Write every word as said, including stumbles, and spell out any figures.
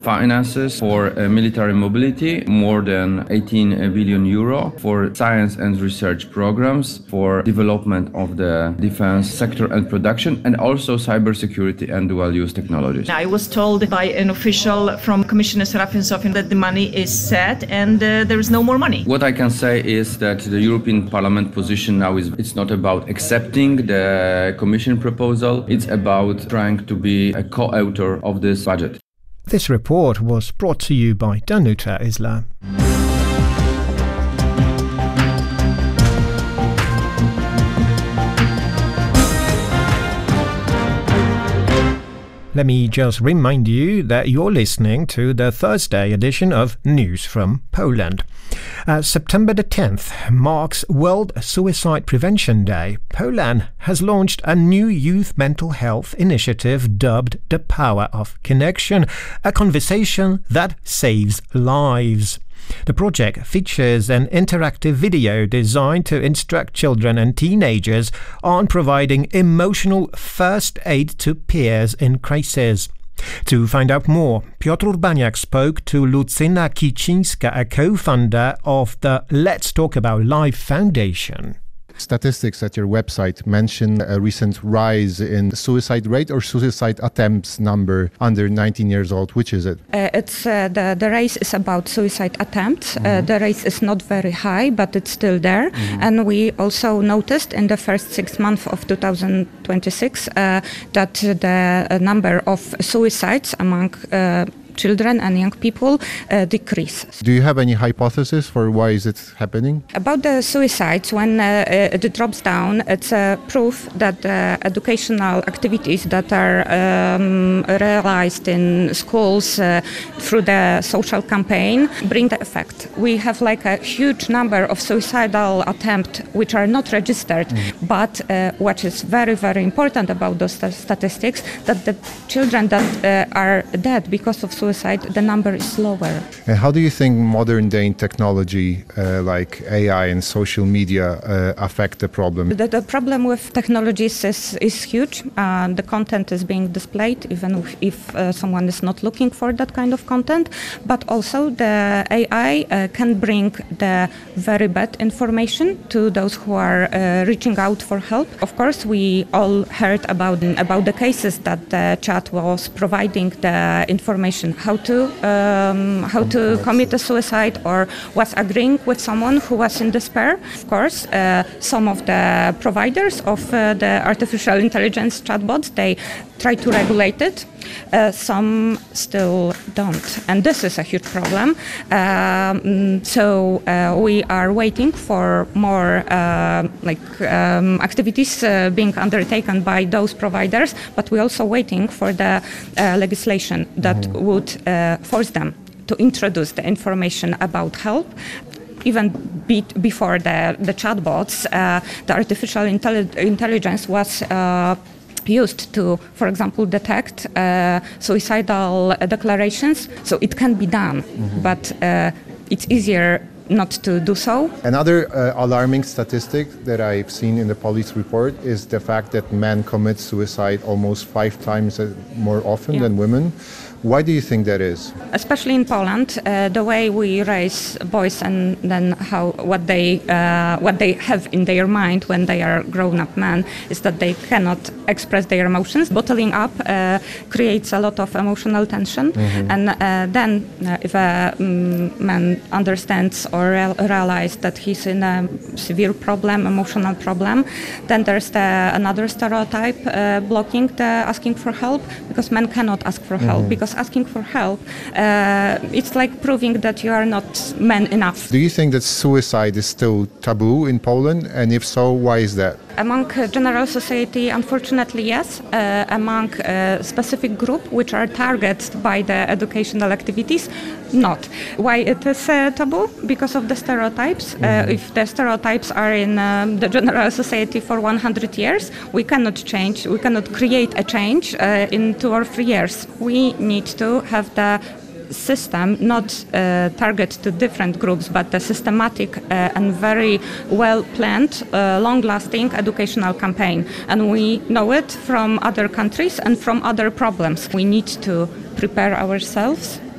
Finances for uh, military mobility, more than eighteen billion euro, for science and research programs, for development of the defense sector and production, and also cybersecurity and dual-use technologies. I was told by an official from Commissioner Serafin Sofin that the money is set and uh, there is no more money. What I can say is that the European Parliament position now is it's not about accepting the Commission proposal, it's about trying to be a co-author of this budget. This report was brought to you by Danuta Isla. Let me just remind you that you're listening to the Thursday edition of News from Poland. Uh, September the tenth marks World Suicide Prevention Day. Poland has launched a new youth mental health initiative dubbed The Power of Connection, a conversation that saves lives. The project features an interactive video designed to instruct children and teenagers on providing emotional first aid to peers in crisis. To find out more, Piotr Urbaniak spoke to Lucyna Kicińska, a co-founder of the Let's Talk About Life Foundation. Statistics at your website mention a recent rise in suicide rate or suicide attempts number under nineteen years old. Which is it? Uh, it's uh, the the race is about suicide attempts. Mm-hmm. Uh, the race is not very high, but it's still there. Mm-hmm. And we also noticed in the first six months of two thousand twenty-six uh, that the number of suicides among uh, children and young people uh, decreases. Do you have any hypothesis for why is it happening? About the suicides, when uh, it drops down, it's a proof that uh, educational activities that are um, realized in schools uh, through the social campaign bring the effect. We have like a huge number of suicidal attempts which are not registered, mm. but uh, what is very, very important about those st- statistics, that the children that uh, are dead because of suicide, the number is lower. And how do you think modern day technology uh, like A I and social media uh, affect the problem? The, the problem with technologies is, is huge. Uh, the content is being displayed even if, if uh, someone is not looking for that kind of content. But also the A I uh, can bring the very bad information to those who are uh, reaching out for help. Of course, we all heard about, about the cases that the chat was providing the information how to um, how to commit a suicide or was agreeing with someone who was in despair. Of course, uh, some of the providers of uh, the artificial intelligence chatbots, they try to regulate it. Uh, some still don't, and this is a huge problem. Um, so uh, we are waiting for more uh, like um, activities uh, being undertaken by those providers, but we're also waiting for the uh, legislation that mm-hmm. would uh, force them to introduce the information about help. Even be- before the, the chatbots, uh, the artificial intelli- intelligence was uh, used to, for example, detect uh, suicidal declarations. So it can be done, mm-hmm. but uh, it's easier not to do so. Another uh, alarming statistic that I've seen in the police report is the fact that men commit suicide almost five times more often yeah. than women. Why do you think that is? Especially in Poland, uh, the way we raise boys and then how what they uh, what they have in their mind when they are grown-up men is that they cannot express their emotions. Bottling up uh, creates a lot of emotional tension, mm-hmm. and uh, then uh, if a um, man understands or real- realizes that he's in a severe problem, emotional problem, then there's the, another stereotype uh, blocking the asking for help, because men cannot ask for help, mm-hmm. because asking for help, uh, it's like proving that you are not man enough. Do you think that suicide is still taboo in Poland? And if so, why is that? Among uh, general society, unfortunately, yes. Uh, among a specific group, which are targeted by the educational activities, not. Why it is uh, taboo? Because of the stereotypes. Mm-hmm. Uh, if the stereotypes are in um, the general society for one hundred years, we cannot change, we cannot create a change uh, in two or three years. We need to have the system not uh, target to different groups, but a systematic uh, and very well planned, uh, long-lasting educational campaign. And we know it from other countries and from other problems. We need to prepare ourselves